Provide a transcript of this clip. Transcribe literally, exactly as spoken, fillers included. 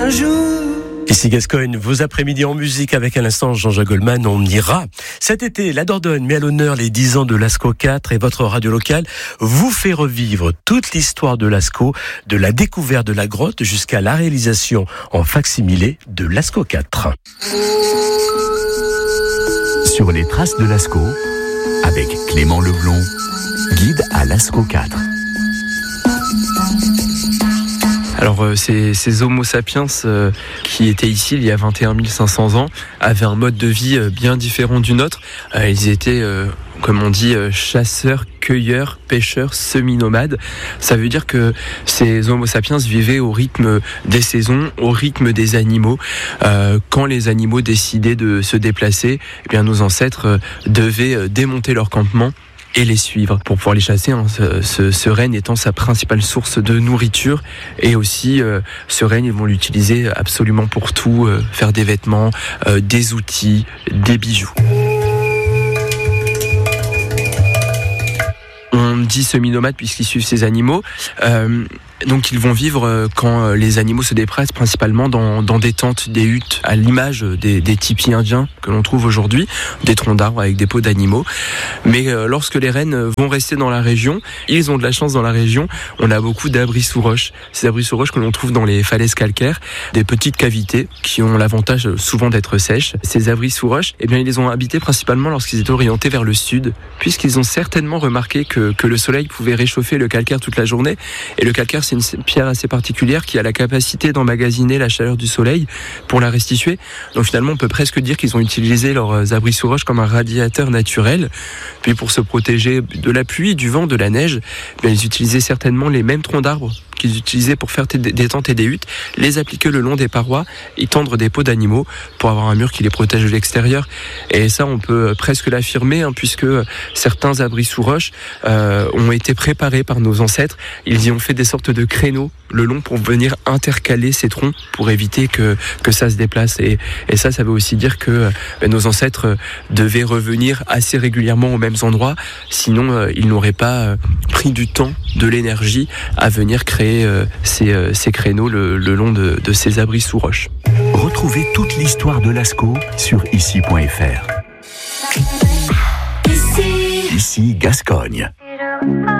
un jour. Ici Gascogne, vos après-midi en musique avec à l'instant Jean-Jacques Goldman, on ira. Cet été, la Dordogne met à l'honneur les dix ans de Lascaux quatre et votre radio locale vous fait revivre toute l'histoire de Lascaux, de la découverte de la grotte jusqu'à la réalisation en facsimilé de Lascaux quatre. Sur les traces de Lascaux, avec Clément Leblond, guide à Lascaux quatre. Alors euh, ces, ces Homo sapiens euh, qui étaient ici il y a vingt et un mille cinq cents ans avaient un mode de vie euh, bien différent du nôtre. Euh, ils étaient, euh, comme on dit, euh, chasseurs, cueilleurs, pêcheurs, semi-nomades. Ça veut dire que ces Homo sapiens vivaient au rythme des saisons, au rythme des animaux. Euh, quand les animaux décidaient de se déplacer, eh bien nos ancêtres euh, devaient euh, démonter leur campement et les suivre pour pouvoir les chasser, hein. ce, ce, ce renne étant sa principale source de nourriture, et aussi euh, ce renne ils vont l'utiliser absolument pour tout, euh, faire des vêtements, euh, des outils, des bijoux. On dit semi-nomades puisqu'ils suivent ces animaux. Euh, donc ils vont vivre quand les animaux se déplacent principalement dans, dans des tentes, des huttes, à l'image des, des tipis indiens que l'on trouve aujourd'hui, des troncs d'arbres avec des peaux d'animaux. Mais euh, lorsque les rennes vont rester dans la région, ils ont de la chance dans la région, on a beaucoup d'abris sous roches. Ces abris sous roches que l'on trouve dans les falaises calcaires, des petites cavités qui ont l'avantage souvent d'être sèches. Ces abris sous roches, eh bien ils les ont habités principalement lorsqu'ils étaient orientés vers le sud, puisqu'ils ont certainement remarqué que, que le soleil pouvait réchauffer le calcaire toute la journée. Et le calcaire, c'est une pierre assez particulière qui a la capacité d'emmagasiner la chaleur du soleil pour la restituer. Donc finalement, on peut presque dire qu'ils ont utilisé leurs abris sous roches comme un radiateur naturel. Puis pour se protéger de la pluie, du vent, de la neige, bien, ils utilisaient certainement les mêmes troncs d'arbres qu'ils utilisaient pour faire des tentes et des huttes, les appliquer le long des parois et tendre des peaux d'animaux pour avoir un mur qui les protège de l'extérieur. Et ça, on peut presque l'affirmer, hein, puisque certains abris sous roches euh, ont été préparés par nos ancêtres. Ils y ont fait des sortes de créneaux le long pour venir intercaler ces troncs pour éviter que, que ça se déplace. Et, et ça, ça veut aussi dire que ben, nos ancêtres devaient revenir assez régulièrement aux mêmes endroits, sinon euh, ils n'auraient pas euh, pris du temps, de l'énergie à venir créer euh, ces, euh, ces créneaux le, le long de, de ces abris sous roches. Retrouvez toute l'histoire de Lascaux sur ici point f r. Ici, Ici Gascogne.